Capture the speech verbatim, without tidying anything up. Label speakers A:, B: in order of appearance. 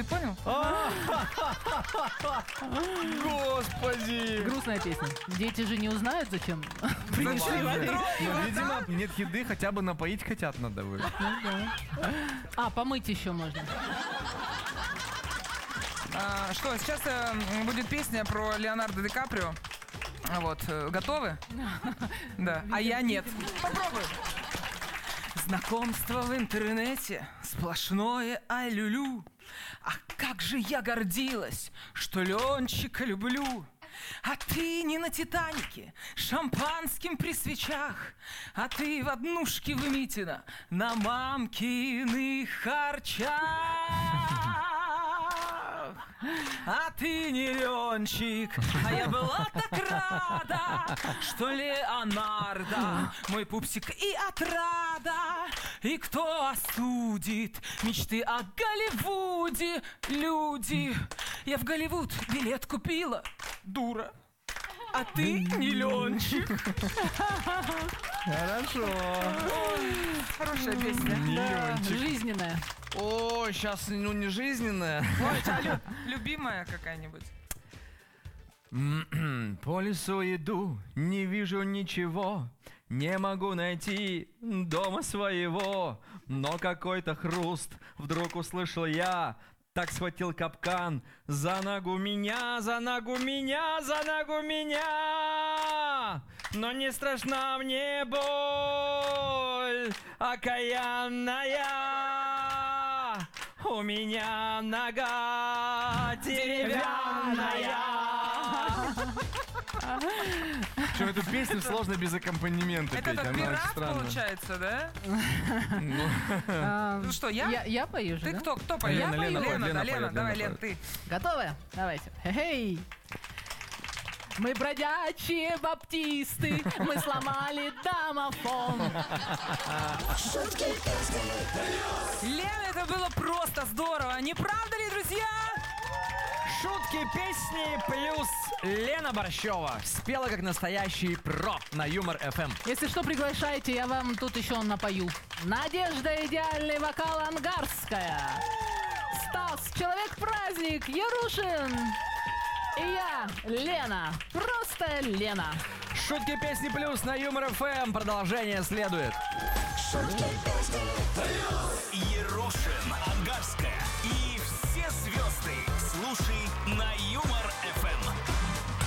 A: понял?
B: Господи!
C: Грустная песня. Дети же не узнают, зачем принесли воды.
B: Ну, видимо, нет еды, хотя бы напоить хотят надо вы.
C: А, помыть еще можно.
A: А, что, сейчас э, будет песня про Леонардо Ди Каприо. Вот, э, готовы? Да, а я нет. Попробуй. Знакомство в интернете, сплошное ай-лю-лю. А как же я гордилась, что Ленчика люблю. А ты не на Титанике, шампанским при свечах, а ты в однушке в Митино на мамкиных харчах. А ты не Ленчик, а я была так рада, что Леонардо мой пупсик и отрада. И кто осудит мечты о Голливуде, люди? Я в Голливуд билет купила, дура. А ты не Ленчик.
B: Хорошо.
A: Хорошая песня.
C: Да, жизненная.
B: О, сейчас, ну, не жизненная.
A: Ой, а лю- любимая какая-нибудь.
B: По лесу иду, не вижу ничего, не могу найти дома своего. Но какой-то хруст вдруг услышал я, так схватил капкан. За ногу меня, за ногу меня, за ногу меня. Но не страшна мне боль окаянная. У меня нога деревянная. Причем эту песню сложно без аккомпанемента
A: Это
B: петь,
A: как
B: она очень
A: пират
B: странная.
A: получается, да?
C: А,
A: Ну что, я?
C: Я, я пою же,
A: Ты
C: да?
A: кто? Кто поет?
C: Я пою.
A: Лена,
B: Лена
A: да,
B: поет,
A: Лена,
B: Лена
A: давай,
B: поет.
A: Лен, ты.
C: Готовы? Давайте. Хей! Мы бродячие баптисты, мы сломали домофон.
A: Лена, это было просто здорово, не правда ли, друзья?
B: Шутки, песни плюс Лена Борщева спела как настоящий про на Юмор эф эм.
C: Если что, приглашайте, я вам тут еще напою. Надежда, идеальный вокал Ангарская. Стас, человек-праздник, Ярушин. И я, Лена, просто Лена.
B: Шутки, песни плюс на Юмор эф эм. Продолжение следует.
D: Шутки, песни, плюс.
E: Ерошин.